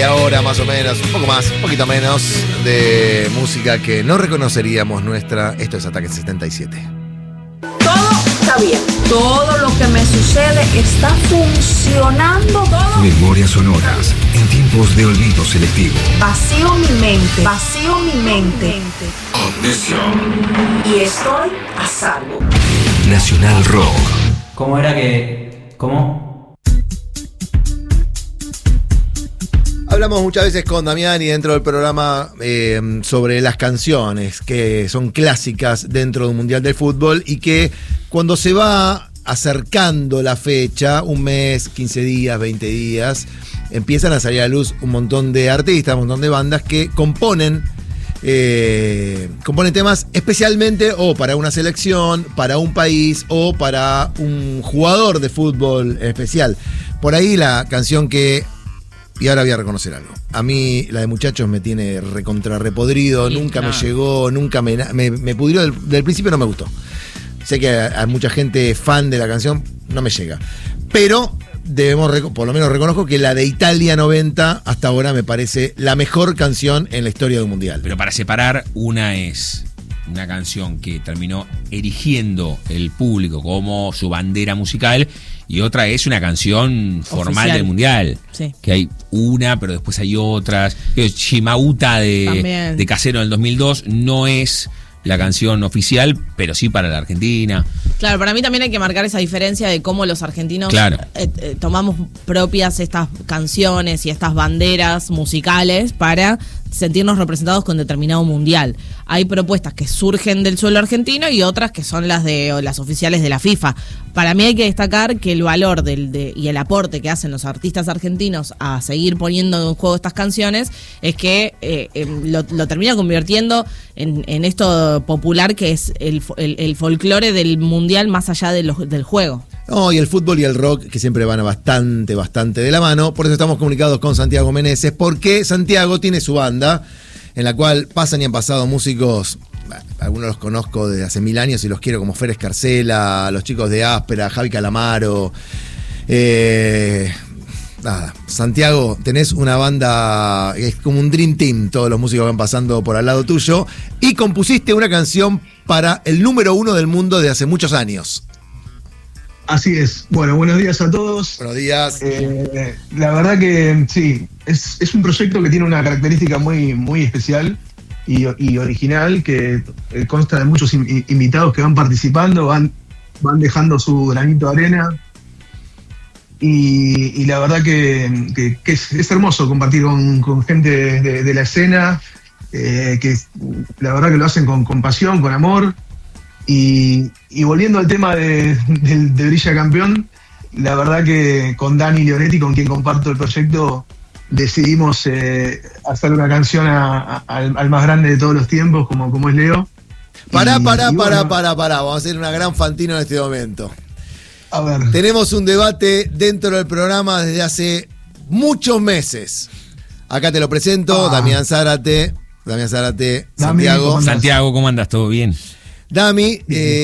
media hora más o menos, un poco más, un poquito menos de música que no reconoceríamos nuestra. Esto es Ataque 77. Todo está bien. Todo lo que me sucede está funcionando. Todo. Memorias sonoras en tiempos de olvido selectivo. Vacío mi mente. Vacío mi mente. Y estoy a salvo. Nacional Rock. ¿Cómo era que...? ¿Cómo? Hablamos muchas veces con Damián y dentro del programa sobre las canciones que son clásicas dentro de un mundial de fútbol y que cuando se va acercando la fecha, un mes, 15 días, 20 días, empiezan a salir a la luz un montón de artistas, un montón de bandas que componen temas especialmente o para una selección, para un país o para un jugador de fútbol especial. Por ahí la canción que... Y ahora voy a reconocer algo. A mí la de Muchachos me tiene repodrido, sí, nunca me llegó, nunca me pudrió, del principio no me gustó. Sé que hay mucha gente fan de la canción, no me llega. Pero por lo menos reconozco que la de Italia 90 hasta ahora me parece la mejor canción en la historia de un mundial. Pero para separar, una es una canción que terminó erigiendo el público como su bandera musical y otra es una canción formal oficial del mundial. Sí. Que hay una, pero después hay otras. Chimauta de Casero en el 2002 no es la canción oficial, pero sí para la Argentina. Claro, para mí también hay que marcar esa diferencia de cómo los argentinos tomamos propias estas canciones y estas banderas musicales para sentirnos representados con determinado mundial. Hay propuestas que surgen del suelo argentino y otras que son las oficiales de la FIFA. Para mí hay que destacar que el valor y el aporte que hacen los artistas argentinos a seguir poniendo en juego estas canciones es que lo termina convirtiendo en esto popular que es el folclore del mundial más allá del juego. No, y el fútbol y el rock que siempre van bastante de la mano. Por eso estamos comunicados con Santiago Meneses, porque Santiago tiene su banda en la cual pasan y han pasado músicos, algunos los conozco desde hace 1000 años y los quiero, como Fer Escarcela, los chicos de Áspera, Javi Calamaro. Santiago, tenés una banda, es como un dream team, todos los músicos van pasando por al lado tuyo, y compusiste una canción para el número 1 del mundo de hace muchos años. Así es. Bueno, buenos días a todos. Buenos días. La verdad que sí, es un proyecto que tiene una característica muy, muy especial y original, que consta de muchos invitados que van participando, van dejando su granito de arena. Y la verdad que es hermoso compartir con gente de la escena, que la verdad que lo hacen con pasión, con amor. Y volviendo al tema de Brilla Campeón, la verdad que con Dani Leonetti, con quien comparto el proyecto, decidimos hacer una canción al más grande de todos los tiempos, como es Leo. Pará. Vamos a hacer una gran Fantino en este momento. A ver. Tenemos un debate dentro del programa desde hace muchos meses. Acá te lo presento, Damián Zárate, Santiago. Santiago, ¿cómo andas? ¿Todo bien? Dami,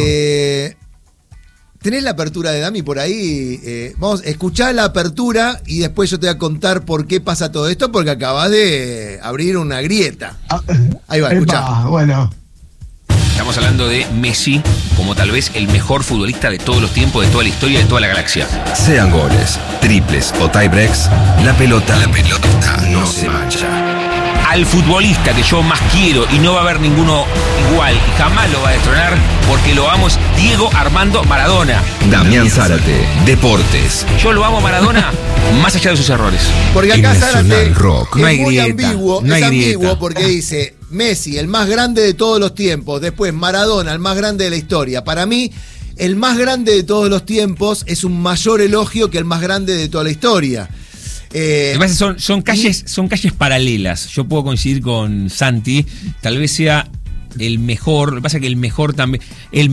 ¿tenés la apertura de Dami por ahí? Vamos, escuchá la apertura y después yo te voy a contar por qué pasa todo esto, porque acabas de abrir una grieta. Ahí va, escuchá. Bueno. Estamos hablando de Messi como tal vez el mejor futbolista de todos los tiempos, de toda la historia, de toda la galaxia. Sean goles, triples o tiebreaks, la pelota no se mancha. Al futbolista que yo más quiero y no va a haber ninguno igual y jamás lo va a destronar porque lo amo, es Diego Armando Maradona. Damián Zárate, Deportes. Yo lo amo a Maradona más allá de sus errores. Porque acá Zárate Rock. No hay es muy grieta, ambiguo, no hay es grieta. ambiguo porque dice Messi, el más grande de todos los tiempos, después Maradona, el más grande de la historia. Para mí, el más grande de todos los tiempos es un mayor elogio que el más grande de toda la historia. Son calles paralelas. Yo puedo coincidir con Santi. Tal vez sea el mejor. Lo que pasa es que el mejor también.